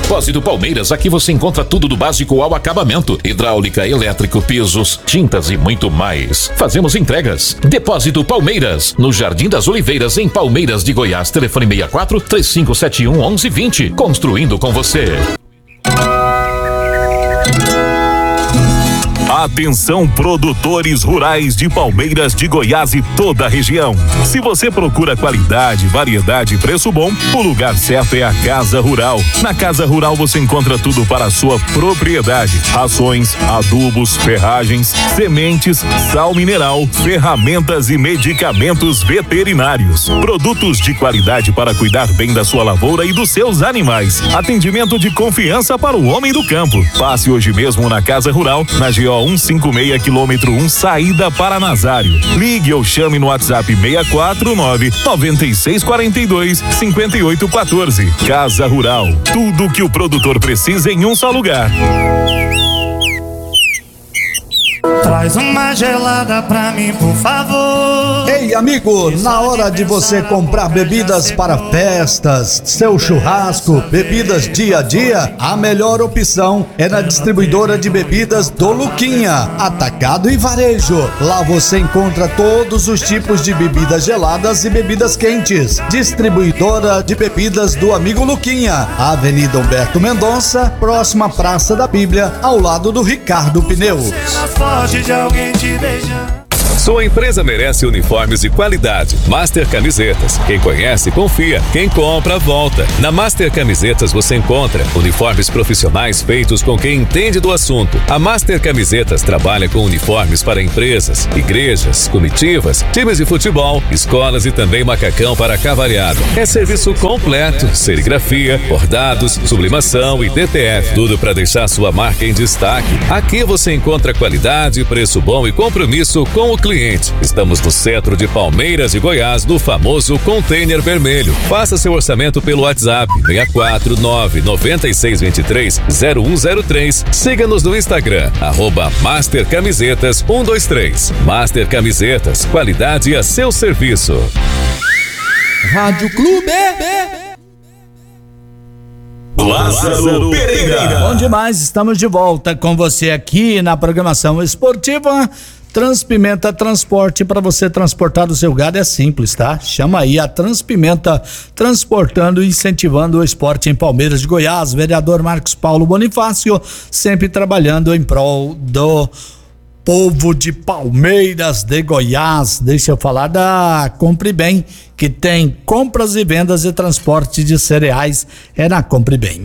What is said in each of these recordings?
Depósito Palmeiras, aqui você encontra tudo do básico ao acabamento: hidráulica, elétrico, pisos, tintas e muito mais. Fazemos entregas. Depósito Palmeiras, no Jardim das Oliveiras, em Palmeiras de Goiás. Telefone 64-3571-1120. Construindo com você. Atenção, produtores rurais de Palmeiras de Goiás e toda a região. Se você procura qualidade, variedade e preço bom, o lugar certo é a Casa Rural. Na Casa Rural você encontra tudo para a sua propriedade: rações, adubos, ferragens, sementes, sal mineral, ferramentas e medicamentos veterinários. Produtos de qualidade para cuidar bem da sua lavoura e dos seus animais. Atendimento de confiança para o homem do campo. Passe hoje mesmo na Casa Rural, na GO 156, quilômetro 1, saída para Nazário. Ligue ou chame no WhatsApp 649-9642-5814. Casa Rural, tudo que o produtor precisa em um só lugar. Traz uma gelada pra mim, por favor. Ei, amigo, na hora de você comprar bebidas para festas, seu churrasco, bebidas dia a dia, a melhor opção é na distribuidora de bebidas do Luquinha, atacado e varejo. Lá você encontra todos os tipos de bebidas geladas e bebidas quentes. Distribuidora de bebidas do amigo Luquinha, Avenida Humberto Mendonça, próxima Praça da Bíblia, ao lado do Ricardo Pneus. De alguém te beijando. Sua empresa merece uniformes de qualidade. Master Camisetas. Quem conhece, confia. Quem compra, volta. Na Master Camisetas você encontra uniformes profissionais feitos com quem entende do assunto. A Master Camisetas trabalha com uniformes para empresas, igrejas, comitivas, times de futebol, escolas e também macacão para cavalhada. É serviço completo: serigrafia, bordados, sublimação e DTF. Tudo para deixar sua marca em destaque. Aqui você encontra qualidade, preço bom e compromisso com o cliente. Estamos no centro de Palmeiras de Goiás, no famoso Container Vermelho. Faça seu orçamento pelo WhatsApp 649-9623-0103. Siga-nos no Instagram, @MasterCamisetas123. Master Camisetas, qualidade a seu serviço. Rádio Clube. Lázaro Pereira. Bom demais, estamos de volta com você aqui na programação esportiva. Transpimenta Transporte, para você transportar o seu gado é simples, tá? Chama aí a Transpimenta, transportando e incentivando o esporte em Palmeiras de Goiás. Vereador Marcos Paulo Bonifácio, sempre trabalhando em prol do povo de Palmeiras de Goiás. Deixa eu falar da Compre Bem, que tem compras e vendas e transporte de cereais. É na Compre Bem.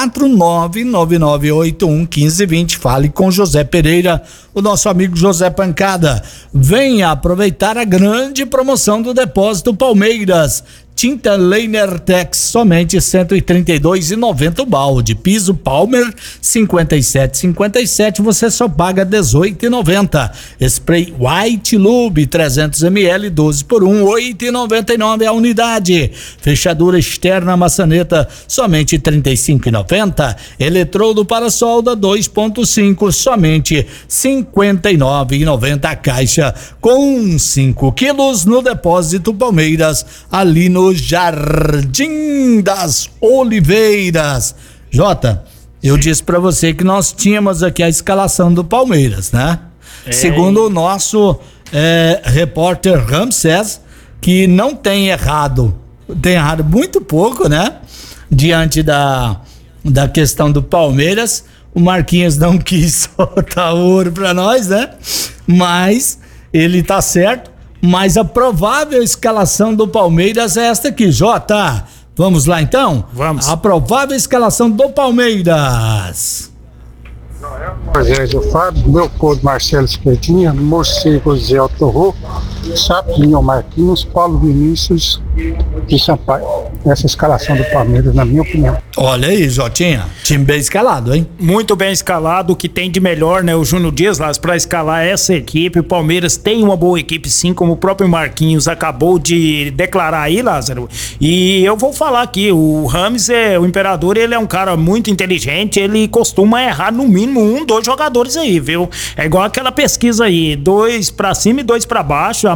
649-9981-1520. Fale com José Pereira, o nosso amigo José Pancada. Venha aproveitar a grande promoção do Depósito Palmeiras. Tinta Leinertex, somente R$132,90 o balde. Piso Palmer, 57,57, você só paga R$18,90. Spray White Lube, 300 ml, 12 por 1, R$8,99 a unidade. Fechadura externa maçaneta, somente R$35,90. Eletrodo para solda 2.5, somente R$59,90 a caixa, com 5 quilos no Depósito Palmeiras, ali no Jardim das Oliveiras. Jota, eu disse pra você que nós tínhamos aqui a escalação do Palmeiras, né? Segundo o nosso repórter Ramsés, que não tem errado muito pouco, né? Diante da questão do Palmeiras, o Marquinhos não quis soltar ouro pra nós, né? Mas ele tá certo. Mas a provável escalação do Palmeiras é esta aqui, Jota. Vamos lá então? Vamos. A provável escalação do Palmeiras. Rogério Fábio, meu povo Marcelo Esquerdinha, Morcego Zé Torro, Sapinho Marquinhos, Paulo Vinícius e Sampaio. Essa escalação do Palmeiras, na minha opinião. Olha aí, Jotinha, time bem escalado, hein? Muito bem escalado, o que tem de melhor, né? O Júnior Dias, Lázaro, pra escalar essa equipe. O Palmeiras tem uma boa equipe, sim, como o próprio Marquinhos acabou de declarar aí, Lázaro. E eu vou falar aqui, o Rames, o Imperador, ele é um cara muito inteligente, ele costuma errar no mínimo 1, 2 jogadores aí, viu? É igual aquela pesquisa aí, 2 pra cima e 2 pra baixo, a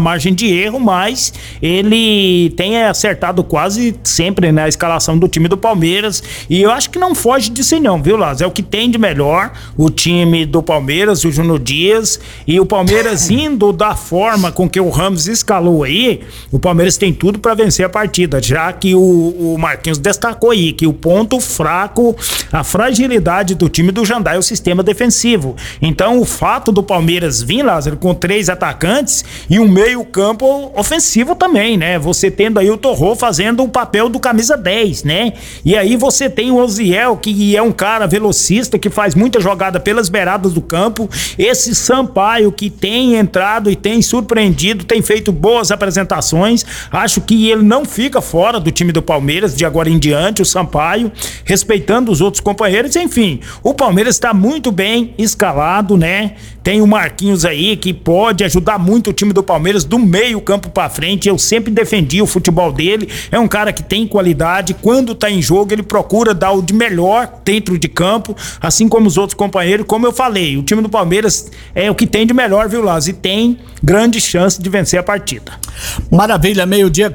margem de erro, mas ele tem acertado quase sempre na escalação do time do Palmeiras, e eu acho que não foge disso não, viu, Lázaro? É o que tem de melhor o time do Palmeiras, o Júnior Dias, e o Palmeiras indo da forma com que o Ramos escalou aí, o Palmeiras tem tudo para vencer a partida, já que o Marquinhos destacou aí que o ponto fraco, a fragilidade do time do Jandai é o sistema defensivo. Então o fato do Palmeiras vir, Lázaro, com 3 atacantes e um meio campo ofensivo também, né? Você tendo aí o Torró fazendo o papel do camisa 10, né? E aí você tem o Oziel, que é um cara velocista, que faz muita jogada pelas beiradas do campo, esse Sampaio que tem entrado e tem surpreendido, tem feito boas apresentações, acho que ele não fica fora do time do Palmeiras de agora em diante, o Sampaio, respeitando os outros companheiros, enfim, o Palmeiras está muito bem escalado, né? Tem o Marquinhos aí que pode ajudar muito o time do Palmeiras do meio campo pra frente, eu sempre defendi o futebol dele, é um cara que tem qualidade, quando tá em jogo ele procura dar o de melhor dentro de campo, assim como os outros companheiros, como eu falei, o time do Palmeiras é o que tem de melhor, viu, Lázaro? E tem grande chance de vencer a partida. Maravilha,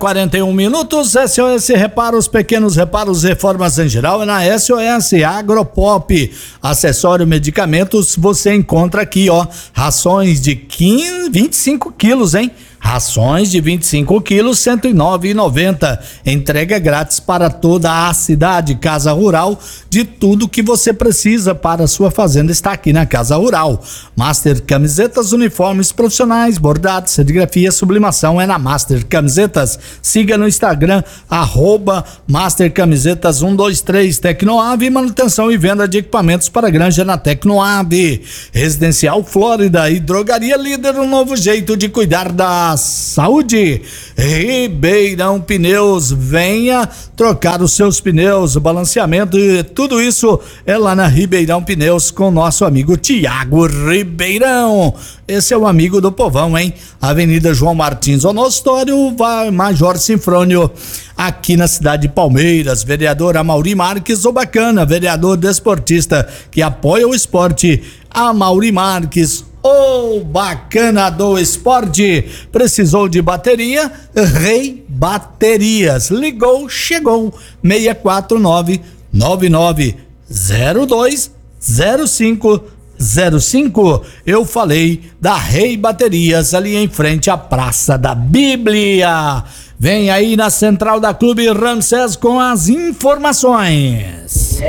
12:41. SOS Reparos, pequenos reparos, reformas em geral, é na SOS Agropop. Acessório medicamentos, você encontra aqui, ó, rações de 25 quilos, hein? Rações de 25 quilos, R$ 109,90. Entrega grátis para toda a cidade. Casa Rural, de tudo que você precisa para a sua fazenda está aqui na Casa Rural. Master Camisetas, uniformes profissionais, bordados, serigrafia, sublimação é na Master Camisetas. Siga no Instagram, @Master Camisetas 123. Tecnoave, manutenção e venda de equipamentos para granja na Tecnoave. Residencial Flórida e Drogaria Líder, um novo jeito de cuidar da saúde. Ribeirão Pneus, venha trocar os seus pneus, balanceamento e tudo isso é lá na Ribeirão Pneus com o nosso amigo Tiago Ribeirão. Esse é o amigo do povão, hein? Avenida João Martins Onostório, Major Sinfrônio, aqui na cidade de Palmeiras. Vereador Amaury Marques, o bacana, vereador desportista que apoia o esporte, Amaury Marques, o bacana do esporte. Precisou de bateria? Rei Baterias. Ligou, chegou. 649-9902-0505. Eu falei da Rei Baterias, ali em frente à Praça da Bíblia. Vem aí na central da Clube Ramsés com as informações.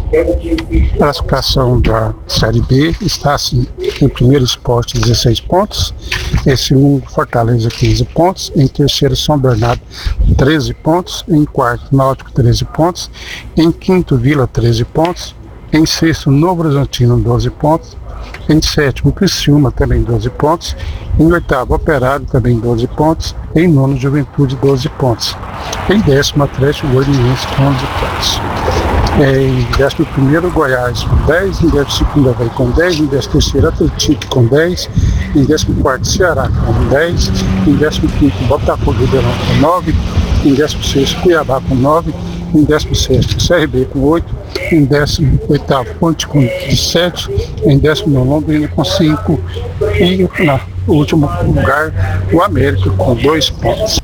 A classificação da Série B está assim: em primeiro Sport 16 pontos, em segundo Fortaleza 15 pontos, em terceiro São Bernardo 13 pontos, em quarto Náutico 13 pontos, em quinto Vila 13 pontos, em sexto Novo Horizontino 12 pontos, em sétimo Criciúma também 12 pontos, em oitavo Operário também 12 pontos, em nono Juventude 12 pontos, em décimo Atlético Goianiense 11 pontos. Em 11º Goiás com 10, em 12º Avaí com 10, em 13º Atlético com 10, em 14º Ceará com 10, em 15º Botafogo Ribeirão com 9, em 16º Cuiabá com 9, em 17º CRB com 8, em 18º Ponte com 7, em 19º Londrina com 5 e no último lugar o América com 2 pontos.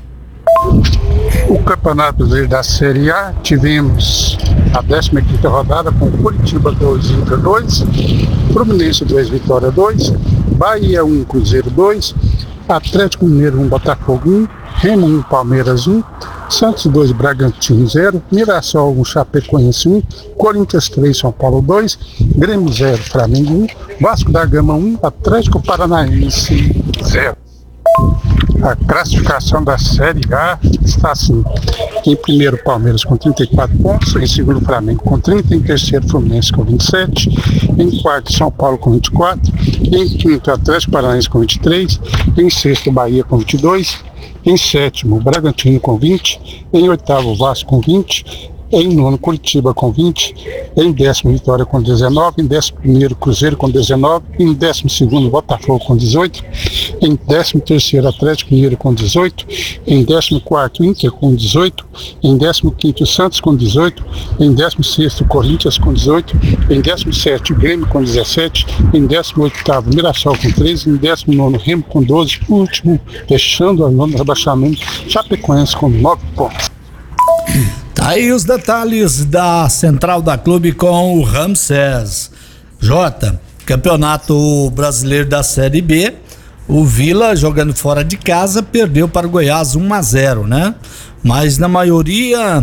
O Campeonato Brasileiro da Série A, tivemos a 15ª rodada com Curitiba 2, Inter 2, Fluminense 2, Vitória 2, Bahia 1, Cruzeiro 2, Atlético Mineiro 1, Botafogo 1, Remo 1, Palmeiras 1, Santos 2, Bragantino 0, Mirassol 1, Chapecoense 1, Corinthians 3, São Paulo 2, Grêmio 0, Flamengo 1, Vasco da Gama 1, Atlético Paranaense 0. A classificação da Série A está assim: em primeiro Palmeiras com 34 pontos, em segundo Flamengo com 30, em terceiro Fluminense com 27, em quarto São Paulo com 24, em quinto Atlético Paranaense com 23, em sexto Bahia com 22, em sétimo Bragantino com 20, em oitavo Vasco com 20, Em nono, Curitiba com 20. Em 10º, Vitória com 19. Em 11º, Cruzeiro com 19. Em 12º, Botafogo com 18. Em 13º, Atlético Mineiro com 18. Em 14º, Inter com 18. Em 15º, Santos com 18. Em 16º, Corinthians com 18. Em 17º, Grêmio com 17. Em 18º, Mirassol com 13. Em 19º, Remo com 12. Por último, fechando a nona rebaixamento, Chapecoense com 9 pontos. Tá aí os detalhes da Central da Clube com o Ramsés. Jota, Campeonato Brasileiro da Série B, o Vila, jogando fora de casa, perdeu para o Goiás 1-0, né? Mas na maioria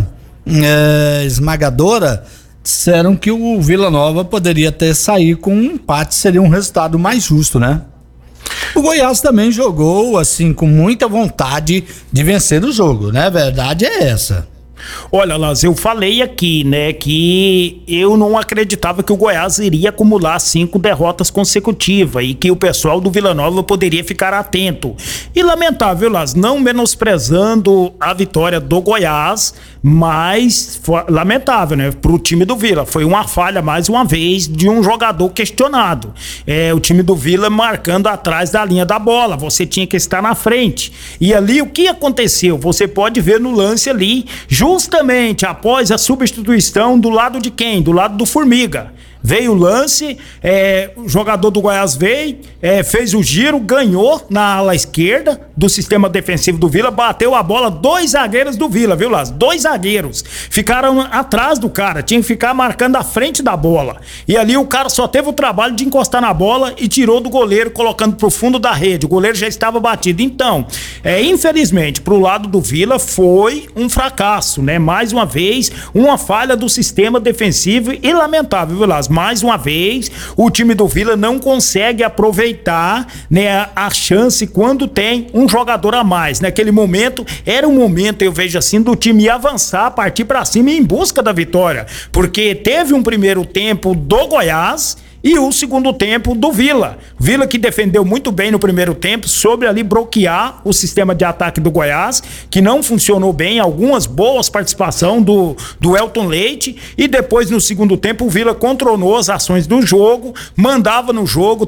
esmagadora, disseram que o Vila Nova poderia até sair com um empate, seria um resultado mais justo, né? O Goiás também jogou assim com muita vontade de vencer o jogo, né? A verdade é essa. Olha, Laz, eu falei aqui, né, que eu não acreditava que o Goiás iria acumular 5 derrotas consecutivas e que o pessoal do Vila Nova poderia ficar atento. E lamentável, Laz, não menosprezando a vitória do Goiás, mas lamentável, né, pro time do Vila. Foi uma falha, mais uma vez, de um jogador questionado. O time do Vila marcando atrás da linha da bola. Você tinha que estar na frente. E ali, o que aconteceu? Você pode ver no lance ali, justamente após a substituição do lado de quem? Do lado do Formiga. Veio o lance, o jogador do Goiás veio, fez o giro, ganhou na ala esquerda do sistema defensivo do Vila, bateu a bola, 2 zagueiros do Vila, viu, Lázaro? 2 zagueiros ficaram atrás do cara, tinha que ficar marcando a frente da bola. E ali o cara só teve o trabalho de encostar na bola e tirou do goleiro, colocando pro fundo da rede. O goleiro já estava batido. Então, infelizmente, pro lado do Vila foi um fracasso, né? Mais uma vez, uma falha do sistema defensivo e lamentável, viu, Lázaro? Mais uma vez, o time do Vila não consegue aproveitar, né, a chance quando tem um jogador a mais. Naquele momento, era um momento, eu vejo assim, do time avançar, partir pra cima e ir em busca da vitória. Porque teve um primeiro tempo do Goiás e o segundo tempo do Vila. Vila que defendeu muito bem no primeiro tempo, soube ali bloquear o sistema de ataque do Goiás, que não funcionou bem, algumas boas participações do Elton Leite, e depois no segundo tempo o Vila controlou as ações do jogo, mandava no jogo,